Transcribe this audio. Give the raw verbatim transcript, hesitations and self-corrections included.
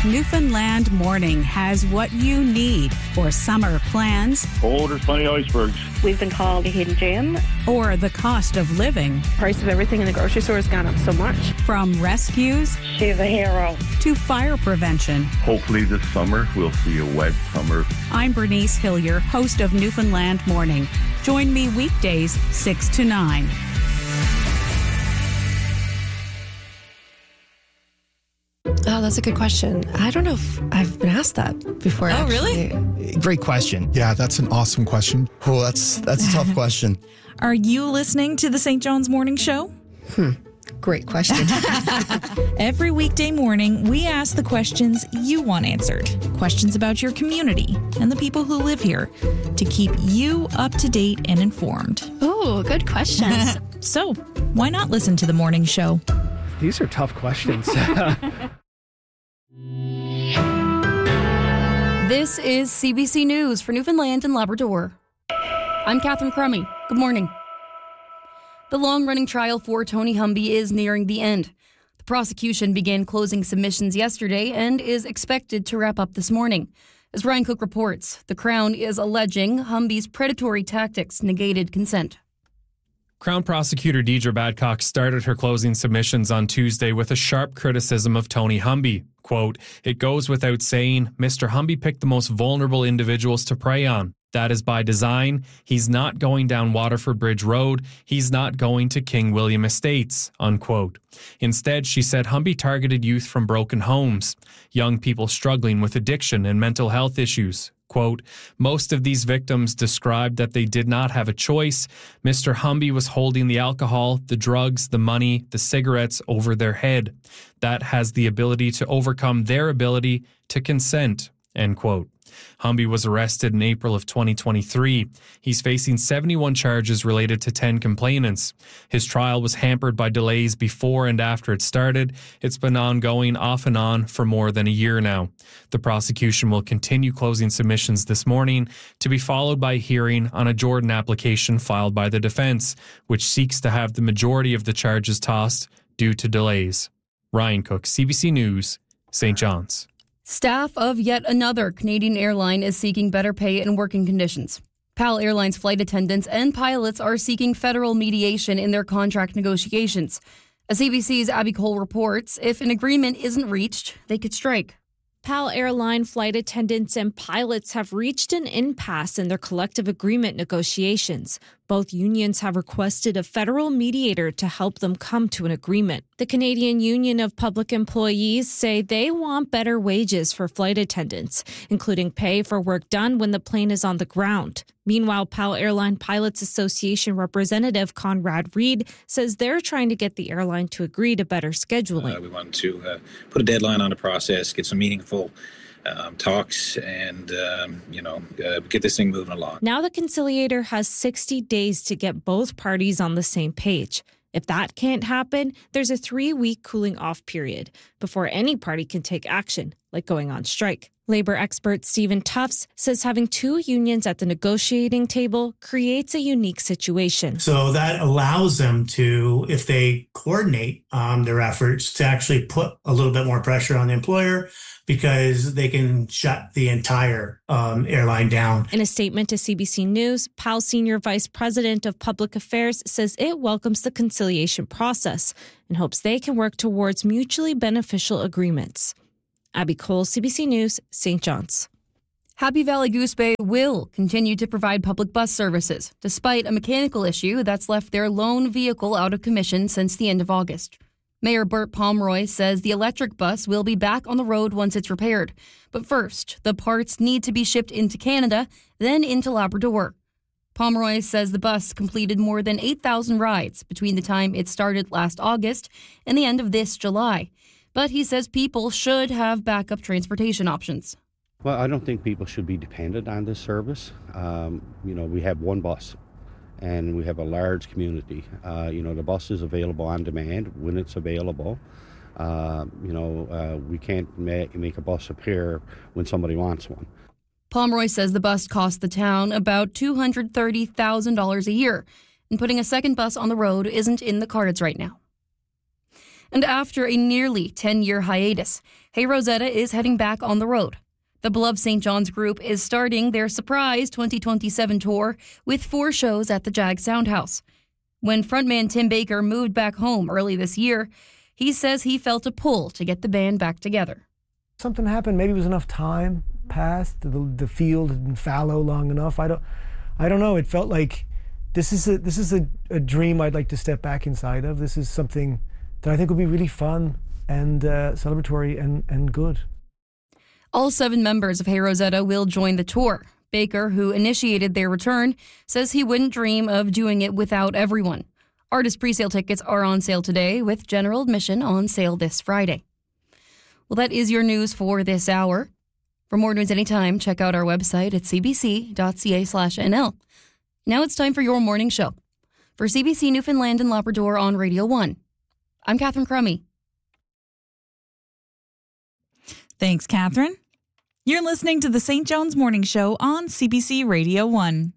Newfoundland Morning has what you need for summer plans. Oh, there's plenty of icebergs. We've been called a hidden gem. Or the cost of living. Price of everything in the grocery store has gone up so much. From rescues. She's a hero. To fire prevention. Hopefully this summer we'll see a wet summer. I'm Bernice Hillier, host of Newfoundland Morning. Join me weekdays six to nine. Oh, that's a good question. I don't know if I've been asked that before. Oh, actually. really? Great question. Yeah, that's an awesome question. Oh, that's that's a tough question. Are you listening to the Saint John's Morning Show? Hmm. Great question. Every weekday morning, we ask the questions you want answered. Questions about your community and the people who live here to keep you up to date and informed. Oh, good questions. So, why not listen to the morning show? These are tough questions. This is C B C News for Newfoundland and Labrador. I'm Catherine Crummy. Good morning. The long-running trial for Tony Humby is nearing the end. The prosecution began closing submissions yesterday and is expected to wrap up this morning. As Ryan Cook reports, the Crown is alleging Humby's predatory tactics negated consent. Crown Prosecutor Deidre Badcock started her closing submissions on Tuesday with a sharp criticism of Tony Humby. Quote, "It goes without saying, Mister Humby picked the most vulnerable individuals to prey on. That is by design. He's not going down Waterford Bridge Road. He's not going to King William Estates," unquote. Instead, she said Humby targeted youth from broken homes, young people struggling with addiction and mental health issues. Quote, "Most of these victims described that they did not have a choice. Mister Humby was holding the alcohol, the drugs, the money, the cigarettes over their head. That has the ability to overcome their ability to consent," end quote. Humby was arrested in April of twenty twenty-three. He's facing seventy-one charges related to ten complainants. His trial was hampered by delays before and after it started. It's been ongoing off and on for more than a year now. The prosecution will continue closing submissions this morning, to be followed by a hearing on a Jordan application filed by the defense, which seeks to have the majority of the charges tossed due to delays. Ryan Cook, C B C News, Saint John's. Staff of yet another Canadian airline is seeking better pay and working conditions. PAL Airlines flight attendants and pilots are seeking federal mediation in their contract negotiations. As C B C's Abby Cole reports, if an agreement isn't reached, they could strike. PAL Airline flight attendants and pilots have reached an impasse in their collective agreement negotiations. Both unions have requested a federal mediator to help them come to an agreement. The Canadian Union of Public Employees say they want better wages for flight attendants, including pay for work done when the plane is on the ground. Meanwhile, PAL Airline Pilots Association representative Conrad Reed says they're trying to get the airline to agree to better scheduling. Uh, we want to uh, put a deadline on the process, get some meaningful Um, talks and, um, you know, uh, get this thing moving along. Now the conciliator has sixty days to get both parties on the same page. If that can't happen, there's a three-week cooling off period before any party can take action, like going on strike. Labor expert Stephen Tufts says having two unions at the negotiating table creates a unique situation. So that allows them to, if they coordinate um, their efforts, to actually put a little bit more pressure on the employer, because they can shut the entire um, airline down. In a statement to C B C News, PAL Senior Vice President of Public Affairs says it welcomes the conciliation process and hopes they can work towards mutually beneficial agreements. Abby Cole, C B C News, Saint John's. Happy Valley Goose Bay will continue to provide public bus services, despite a mechanical issue that's left their lone vehicle out of commission since the end of August. Mayor Bert Pomeroy says the electric bus will be back on the road once it's repaired. But first, the parts need to be shipped into Canada, then into Labrador. Pomeroy says the bus completed more than eight thousand rides between the time it started last August and the end of this July. But he says people should have backup transportation options. Well, I don't think people should be dependent on this service. Um, you know, we have one bus and we have a large community. Uh, you know, the bus is available on demand when it's available. Uh, you know, uh, we can't ma- make a bus appear when somebody wants one. Pomeroy says the bus costs the town about two hundred thirty thousand dollars a year, and putting a second bus on the road isn't in the cards right now. And after a nearly ten-year hiatus, Hey Rosetta is heading back on the road. The beloved Saint John's Group is starting their surprise twenty twenty-seven tour with four shows at the Jag Soundhouse. When frontman Tim Baker moved back home early this year, he says he felt a pull to get the band back together. Something happened. Maybe it was enough time passed. The, the field had been fallow long enough. I don't, I don't know. It felt like this is a this is a, a dream I'd like to step back inside of. This is something that I think will be really fun and uh, celebratory and, and good. All seven members of Hey Rosetta will join the tour. Baker, who initiated their return, says he wouldn't dream of doing it without everyone. Artist presale tickets are on sale today, with general admission on sale this Friday. Well, that is your news for this hour. For more news anytime, check out our website at c b c dot c a slash n l. Now it's time for your morning show. For C B C Newfoundland and Labrador on Radio one, I'm Catherine Crummy. Thanks, Catherine. You're listening to the Saint John's Morning Show on C B C Radio one.